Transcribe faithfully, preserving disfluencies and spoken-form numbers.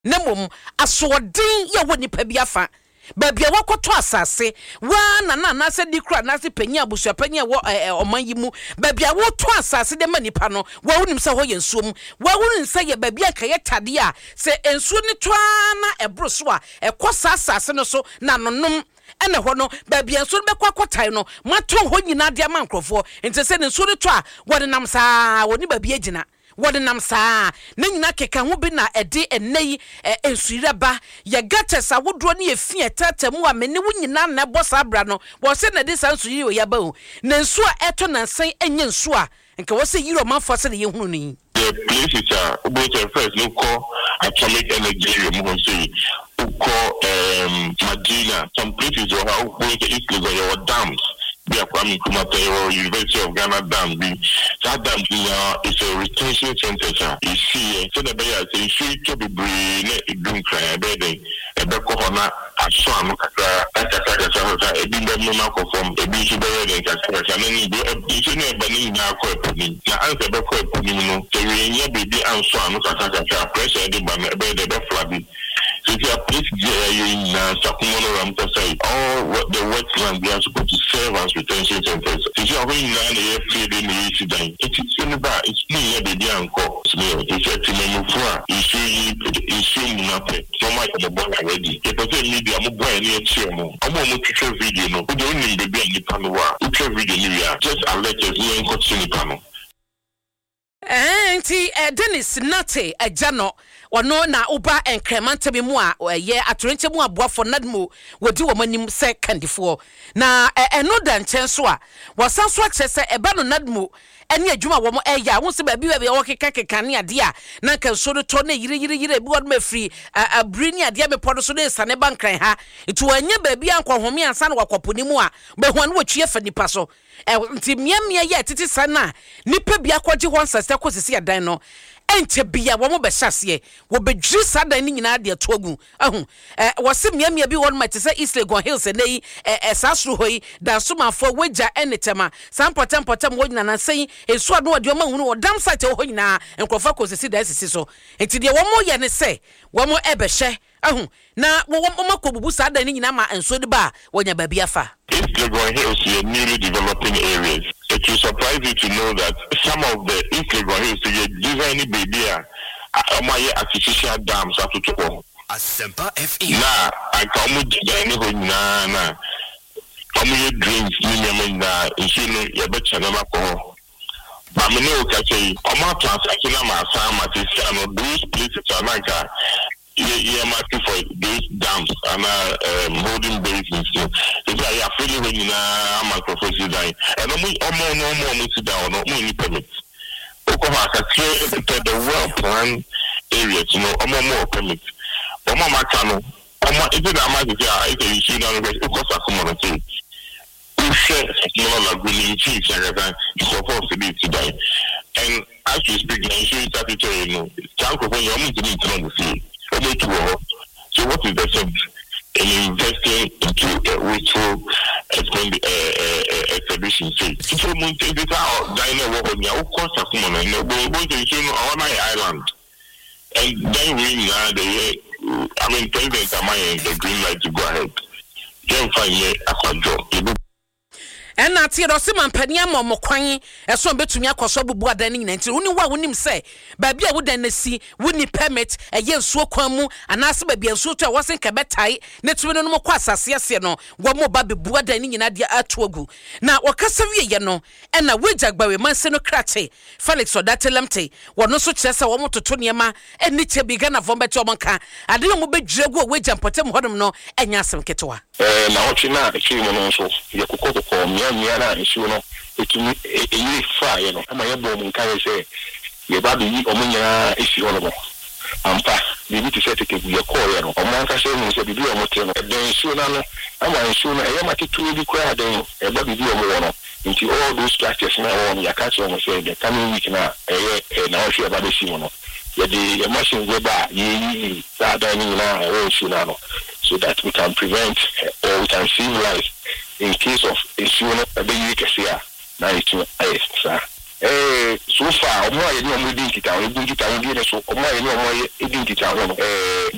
Nemum asodin ye woni pa bi afa babia wakoto asase wa na na na se dikra na se panya abusua panya wo oman yi mu babia wo to asase de manipa no wa wonim se ho ye nsuom wa wonim se ye babia ka ye tade a se ensuo ni toa na ebro so a ekosa asase no so na nonom ene ho no babia nsuo be kwakotai no mato ho nyina de amankrofo ente se nsuo ni to a wode nam saa woni babia gina wode nam saa na nyina keka ho bi na ede enei ensuireba ye gates awodro ne efie tatamu a mene wo nyina na bosa bra no wo se na de sansuri o yaba o na nsu a eto na nsan enye nsu a nka wo se yiro manfo se ye hunu ni the places are both first no call atomic energy mo say call um Madina some places where how both East Lagos your dams be a Kwame Nkrumah University of Ghana dam be that dam is a retention center you see so the bear say should to be brain dum cry be dey e be ko na aso anu kakra kakra kakra e bi dem no na from e bi shi be dey kakra kakra na ni e shi na be ni na ko eponi na anse be ko eponi no te we nya be bi anso anu kakra kakra pressure dey ba be dey be flabi so if you are placed there you in Sakumono Ramta say all what the wetlands they are supposed to serve as retention centers. If you are going now the field in the east then it is only about it's me the baby uncle. So if you are to move for issue issue nothing. So much of the boy already. If I say media mo boy any chemo. I'm on picture video no. We don't need baby any panwa. Picture video ni just alert us you ain't continue panel. Enti Dennis Nate Ajano ono na uba enkremante bi mu a ye atorenche mu aboafo nadmo wodi wo manim se kandifo na eno da nchenso a wasanso akese eba no nadmo ene adwuma wo mo eya wo se ba bi ba wo keka keka ne ade a na kanso no to na yire yire yire bi wo ma free abri ne ade a mepodo so de sane bankran ha itu wanya ba bi ankohome ansa na wakoponi mu a ba ho na watwie fa nipa so nti miamia ye titi sana nipa bi akwaje ho ansase kosisi adan no ente bia wo mo be hyase wo bedwiri sada ni nyina de atogu ahu eh wo se miamia bi won mate se East Legon Hills nei eh sasru hoyi da somafo weja enetema sampotem potem wo nyina nansen esu ado de ma hunu wo dam site ho nyina enkofa kosisi da sisi so enti de wo mo ye ne se wo mo ebehye ahu na wo mo makobubu sada ni nyina ma enso de ba wonya ba bia fa East Legon Hills are newly developing areas. It will surprise you to know that some of the East Legon Hills are designing baby are artificial dams at the Asempa F E. Nah, I come designing ho na na. Come your dreams ni na issue ya betcha na ko. Ba me no ka say, o ma transaction na ma sa ma ti say no those places are like yeah, marking for those dams and um, holding basins. So, if I are feeling when you know microphone design, and no more, no more, no sit down, no more permits. Oklahoma can the well planned areas, you know, more more permits. But Mama Kano, Mama, if it am I to say, if you see now, of course, I come on say, we share small agreement chiefs and everything, it's supposed to be today. And as we speak, now, you start to tell you, know, Janko, when you're meeting to know the field. So what is the sense in investing into a ritual expend uh, exhibition phase? So we take this out, diner work on your course of money, and we're going to show on my island. And then we now the I mean president am I the green light to go ahead. Then find me a job. And na ti rosi mampania mo kwan eso betumi akoso bubu adan nyina nti woni wa wonim se ba bia wo dan nasi woni permit eye nsuo kwan mu anase ba bia nsuo to a wosen ka betai ne tumi no mo kwa asase ase no wo mo ba bebu adan nyina de atogu na wakasa wiye no e na wejagbawe manse no krache Felix Odatelemte wono so kyerese wo mo toto niema eni che biga na vom beti omonka ade mo bedwiregu weja mpotem hodom no enya asem ketewa eh na wo china e chiri mo no so ye kokoko ko mia na issue no etumi eyi fa ye no ama ye bo mu nka ye se ye ba bi omunya issue ho no ampa bi bi to set ke ye call ye no omo nka se mu se bi bi omo te no den issue na no ama issue no e ye maketu bi kwa den e ba bi bi omo no nti all those structures na won ya catch omo se the coming week na e ye na o se ba be si mo no ye the machine we ba ye sa da ni na e issue na no so that we can prevent or we can civilize in case of issue no be you can see na it is sir eh so far omo aye ni omo din kita omo din kita omo din so omo aye ni omo aye din kita omo eh